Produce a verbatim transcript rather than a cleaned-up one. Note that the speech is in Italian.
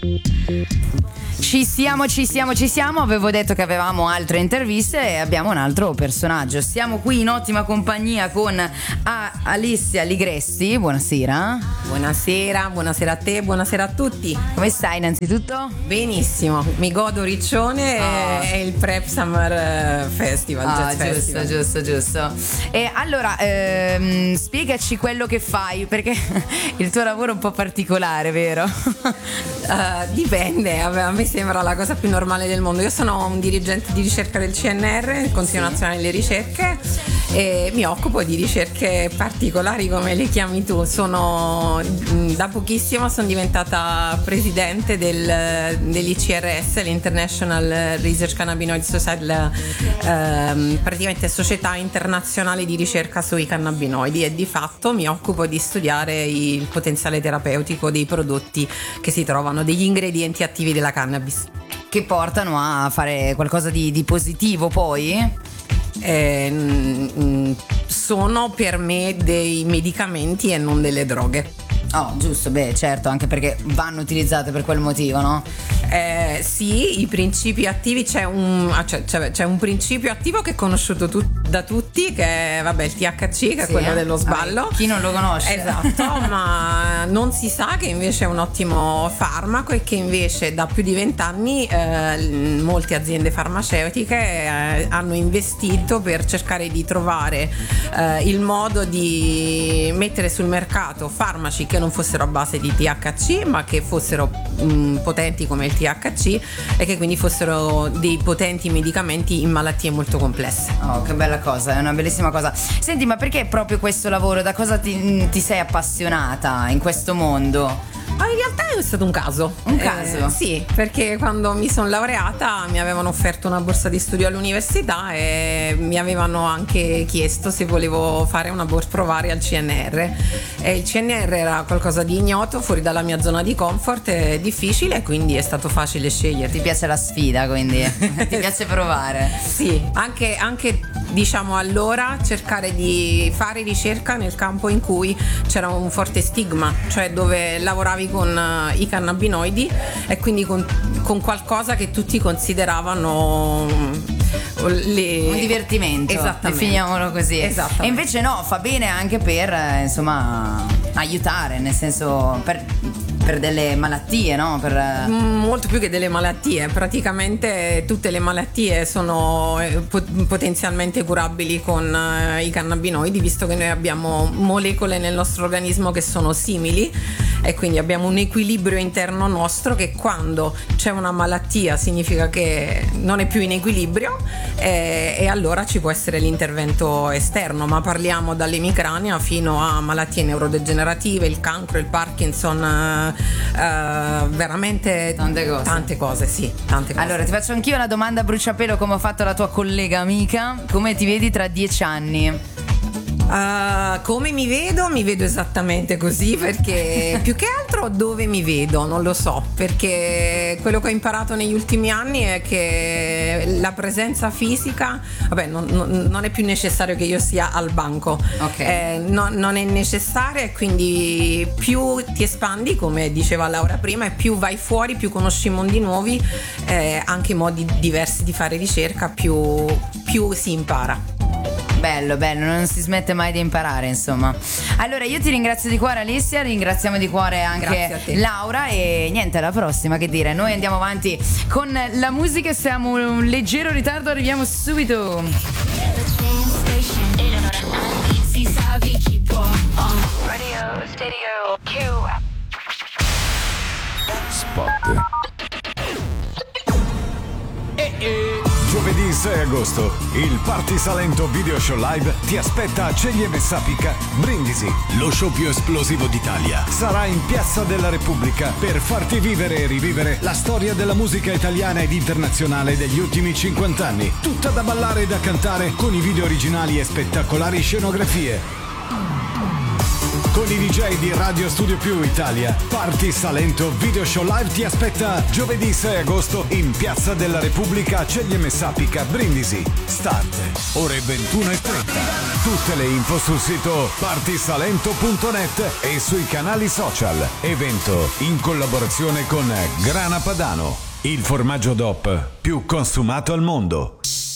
Ci siamo, ci siamo, ci siamo. Avevo detto che avevamo altre interviste e abbiamo un altro personaggio. Siamo qui in ottima compagnia con a- Alessia Ligresti. Buonasera. Buonasera, buonasera a te, buonasera a tutti. Come stai innanzitutto? Benissimo, mi godo Riccione Oh. e il Prep Summer Festival. Ah, Jazz giusto, Festival. giusto, giusto. E allora, ehm, spiegaci quello che fai, perché il tuo lavoro è un po' particolare, vero? Uh, dipende, a me a me sembra la cosa più normale del mondo. Io sono un dirigente di ricerca del C N R, il Consiglio Sì. Nazionale delle Ricerche, e mi occupo di ricerche particolari, come le chiami tu. Sono da pochissimo sono diventata presidente del, dell'I C R S, l'International Research Cannabinoid Society, la, ehm, praticamente società internazionale di ricerca sui cannabinoidi, e di fatto mi occupo di studiare il potenziale terapeutico dei prodotti che si trovano, degli ingredienti attivi della cannabis. Che portano a fare qualcosa di, di positivo poi? Eh, mm, sono per me dei medicamenti e non delle droghe. Oh, giusto, beh, certo, anche perché vanno utilizzate per quel motivo, no? Eh, sì, i principi attivi, c'è un, ah, c'è, c'è, c'è un principio attivo che è conosciuto tu, da tutti, che è, vabbè, il T H C, che è Sì, quello eh? dello sballo. Vabbè, chi non lo conosce? Esatto, ma non si sa che invece è un ottimo farmaco, e che invece da più di vent'anni eh, molte aziende farmaceutiche eh, hanno investito per cercare di trovare eh, il modo di mettere sul mercato farmaci che non fossero a base di T H C, ma che fossero mh, potenti come il T H C, e che quindi fossero dei potenti medicamenti in malattie molto complesse. Oh, che bella cosa, è una bellissima cosa. Senti, ma perché proprio questo lavoro? Da cosa ti, ti sei appassionata in questo mondo? Ah, in realtà è stato un caso. Un caso? Eh, sì, perché quando mi sono laureata mi avevano offerto una borsa di studio all'università e mi avevano anche chiesto se volevo fare una borsa, provare al C N R. E il C N R era qualcosa di ignoto, fuori dalla mia zona di comfort, e difficile, quindi è stato facile scegliere. Ti piace la sfida, quindi ti piace provare? Sì, anche, anche diciamo allora cercare di fare ricerca nel campo in cui c'era un forte stigma, cioè dove lavoravi con uh, i cannabinoidi, e quindi con, con qualcosa che tutti consideravano le... un divertimento, esattamente, definiamolo così. Esattamente. E invece no, fa bene anche per eh, insomma aiutare, nel senso per, per delle malattie, no? Per... Molto più che delle malattie, praticamente tutte le malattie sono eh, pot- potenzialmente curabili con eh, i cannabinoidi, visto che noi abbiamo molecole nel nostro organismo che sono simili, e quindi abbiamo un equilibrio interno nostro che, quando c'è una malattia, significa che non è più in equilibrio, e, e allora ci può essere l'intervento esterno, ma parliamo dall'emicrania fino a malattie neurodegenerative, il cancro, il Parkinson, eh, eh, veramente Tante cose. Tante cose, sì, tante cose. Allora ti faccio anch'io una domanda a bruciapelo, come ho fatto la tua collega amica. Come ti vedi tra dieci anni? Uh, come mi vedo? Mi vedo esattamente così, perché più che altro dove mi vedo non lo so, perché quello che ho imparato negli ultimi anni è che la presenza fisica, vabbè, non, non, non è più necessario che io sia al banco, okay. eh, no, non è necessaria, e quindi più ti espandi, come diceva Laura prima, e più vai fuori, più conosci mondi nuovi, eh, anche modi diversi di fare ricerca, più, più si impara. Bello, bello, non si smette mai di imparare, insomma. Allora io ti ringrazio di cuore, Alessia, ringraziamo di cuore anche Laura, e niente, alla prossima, che dire. Noi andiamo avanti con la musica, siamo in un leggero ritardo, arriviamo subito. Spot. E e. Giovedì sei agosto, il Party Salento Video Show Live ti aspetta a Ceglie Messapica, Brindisi. Lo show più esplosivo d'Italia sarà in Piazza della Repubblica per farti vivere e rivivere la storia della musica italiana ed internazionale degli ultimi cinquanta anni. Tutta da ballare e da cantare, con i video originali e spettacolari scenografie. Con i D J di Radio Studio Più Italia, Party Salento Video Show Live ti aspetta giovedì sei agosto in Piazza della Repubblica a Ceglie Messapica, Brindisi. Start ore ventuno e trenta. Tutte le info sul sito partisalento punto net e sui canali social. Evento in collaborazione con Grana Padano, il formaggio D O P più consumato al mondo.